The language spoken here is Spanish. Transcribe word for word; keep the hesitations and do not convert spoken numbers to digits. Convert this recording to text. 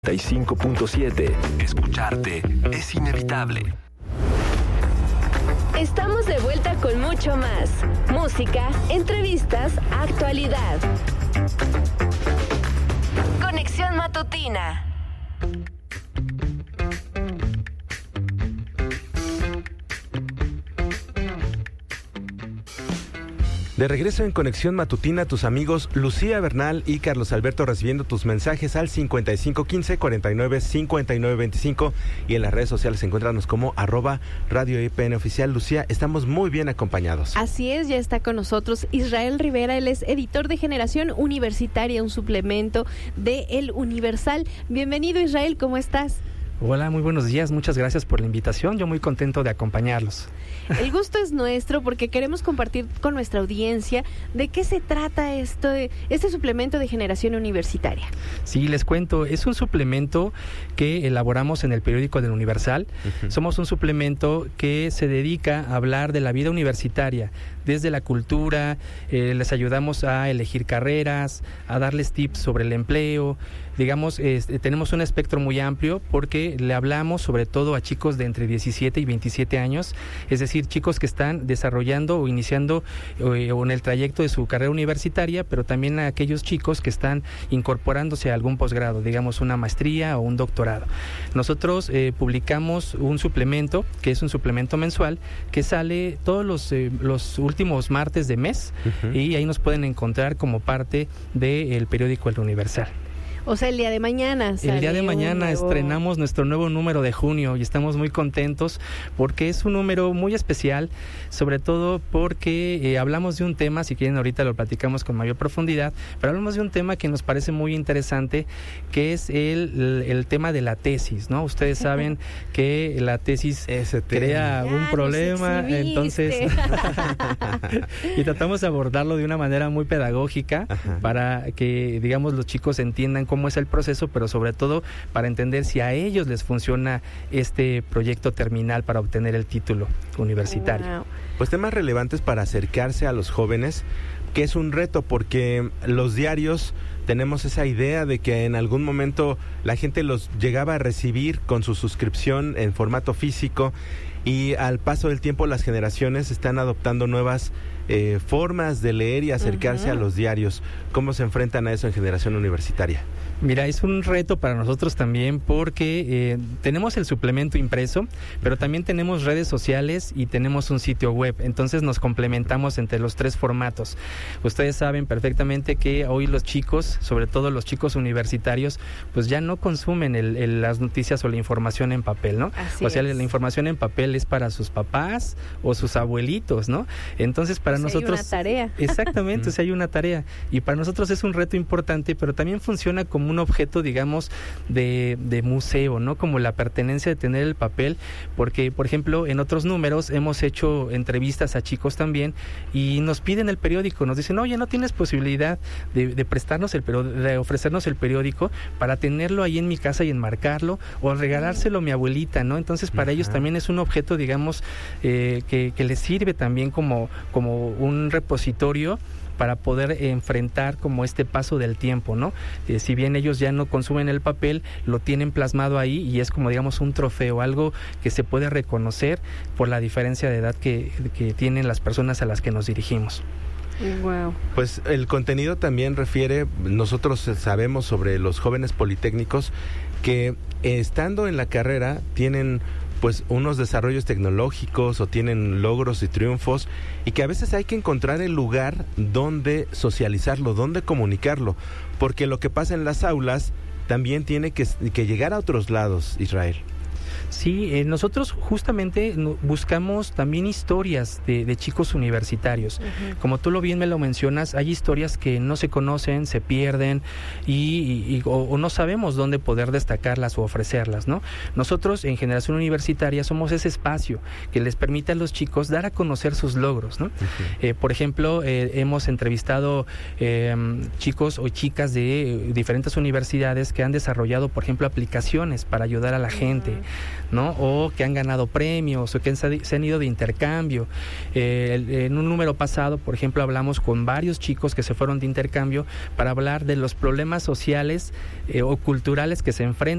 noventa y cinco punto siete. Escucharte es inevitable. Estamos de vuelta con mucho más. Música, entrevistas, actualidad. Conexión Matutina. De regreso en Conexión Matutina, tus amigos Lucía Bernal y Carlos Alberto recibiendo tus mensajes al cincuenta y cinco quince, cuarenta y nueve, cincuenta y nueve veinticinco y en las redes sociales encuéntranos como arroba Radio I P N Oficial. Lucía, estamos muy bien acompañados. Así es, ya está con nosotros Israel Rivera, él es editor de Generación Universitaria, un suplemento de El Universal. Bienvenido, Israel, ¿cómo estás? Hola, muy buenos días, muchas gracias por la invitación, yo muy contento de acompañarlos. El gusto es nuestro porque queremos compartir con nuestra audiencia de qué se trata esto de, este suplemento de Generación Universitaria. Sí, les cuento, es un suplemento que elaboramos en el periódico del Universal. Uh-huh. Somos un suplemento que se dedica a hablar de la vida universitaria, desde la cultura, eh, les ayudamos a elegir carreras, a darles tips sobre el empleo. Digamos, eh, tenemos un espectro muy amplio porque le hablamos sobre todo a chicos de entre diecisiete y veintisiete años, es decir, chicos que están desarrollando o iniciando eh, o en el trayecto de su carrera universitaria, pero también a aquellos chicos que están incorporándose a algún posgrado, digamos una maestría o un doctorado. Nosotros eh, publicamos un suplemento, que es un suplemento mensual, que sale todos los, eh, los últimos martes de mes, uh-huh. y ahí nos pueden encontrar como parte del periódico El Universal. O sea, el día de mañana. El día de mañana nuevo... estrenamos nuestro nuevo número de junio y estamos muy contentos porque es un número muy especial, sobre todo porque eh, hablamos de un tema, si quieren ahorita lo platicamos con mayor profundidad, pero hablamos de un tema que nos parece muy interesante, que es el, el, el tema de la tesis, ¿no? Ustedes saben que la tesis Ese crea ya, un problema, entonces y tratamos de abordarlo de una manera muy pedagógica. Ajá. Para que, digamos, los chicos entiendan cómo es el proceso, pero sobre todo para entender si a ellos les funciona este proyecto terminal para obtener el título universitario. Wow. Pues temas relevantes para acercarse a los jóvenes, que es un reto porque los diarios tenemos esa idea de que en algún momento la gente los llegaba a recibir con su suscripción en formato físico y al paso del tiempo las generaciones están adoptando nuevas eh, formas de leer y acercarse uh-huh. a los diarios. ¿Cómo se enfrentan a eso en Generación Universitaria? Mira, es un reto para nosotros también porque eh, tenemos el suplemento impreso, pero también tenemos redes sociales y tenemos un sitio web, entonces nos complementamos entre los tres formatos. Ustedes saben perfectamente que hoy los chicos, sobre todo los chicos universitarios, pues ya no consumen el, el, las noticias o la información en papel, ¿no? Así o sea, es. La información en papel es para sus papás o sus abuelitos, ¿no? Entonces para o sea, nosotros... hay una tarea. Exactamente, o sea, hay una tarea. Y para nosotros es un reto importante, pero también funciona como un objeto, digamos, de, de museo, ¿no? Como la pertenencia de tener el papel, porque, por ejemplo, en otros números hemos hecho entrevistas a chicos también y nos piden el periódico, nos dicen, oye, ¿no tienes posibilidad de, de prestarnos el de ofrecernos el periódico para tenerlo ahí en mi casa y enmarcarlo o regalárselo a mi abuelita, ¿no? Entonces, para Ajá. ellos también es un objeto, digamos, eh, que, que les sirve también como, como un repositorio para poder enfrentar como este paso del tiempo, ¿no? Eh, si bien ellos ya no consumen el papel, lo tienen plasmado ahí y es como, digamos, un trofeo, algo que se puede reconocer por la diferencia de edad que, que tienen las personas a las que nos dirigimos. Wow. Pues el contenido también refiere, nosotros sabemos sobre los jóvenes politécnicos que eh, estando en la carrera tienen pues unos desarrollos tecnológicos o tienen logros y triunfos y que a veces hay que encontrar el lugar donde socializarlo, donde comunicarlo, porque lo que pasa en las aulas también tiene que, que llegar a otros lados, Israel. Sí, eh, nosotros justamente no, buscamos también historias de, de chicos universitarios. Uh-huh. Como tú lo bien me lo mencionas, hay historias que no se conocen, se pierden y, y, y o, o no sabemos dónde poder destacarlas o ofrecerlas, ¿no? Nosotros en Generación Universitaria somos ese espacio que les permite a los chicos dar a conocer sus logros, ¿no? Uh-huh. Eh, por ejemplo, eh, hemos entrevistado eh, chicos o chicas de eh, diferentes universidades que han desarrollado, por ejemplo, aplicaciones para ayudar a la gente. Uh-huh. ¿no? O que han ganado premios, o que se han ido de intercambio. Eh, en un número pasado, por ejemplo, hablamos con varios chicos que se fueron de intercambio para hablar de los problemas sociales eh, o culturales que se enfrentan